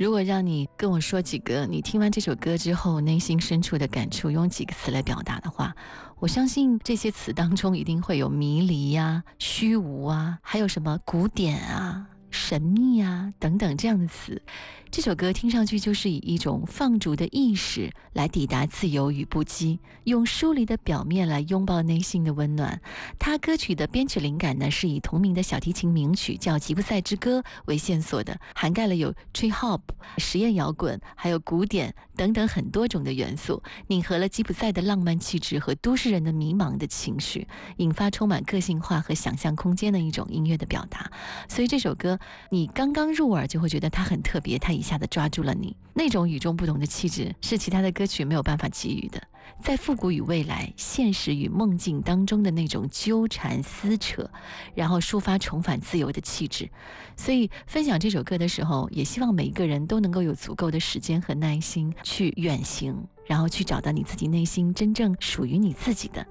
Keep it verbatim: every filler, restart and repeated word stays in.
如果让你跟我说几个你听完这首歌之后内心深处的感触，用几个词来表达的话，我相信这些词当中一定会有迷离啊、虚无啊，还有什么古典啊、神秘啊等等这样的词。这首歌听上去就是以一种放逐的意识来抵达自由与不羁，用疏离的表面来拥抱内心的温暖。它歌曲的编曲灵感呢，是以同名的小提琴名曲叫《吉普赛之歌》为线索的，涵盖了有 trip hop、实验摇滚，还有古典等等很多种的元素，拧合了吉普赛的浪漫气质和都市人的迷茫的情绪，引发充满个性化和想象空间的一种音乐的表达。所以这首歌你刚刚入耳就会觉得它很特别，它一下子抓住了你，那种与众不同的气质是其他的歌曲没有办法给予的，在复古与未来、现实与梦境当中的那种纠缠撕扯，然后抒发重返自由的气质。所以分享这首歌的时候，也希望每一个人都能够有足够的时间和耐心去远行，然后去找到你自己内心真正属于你自己的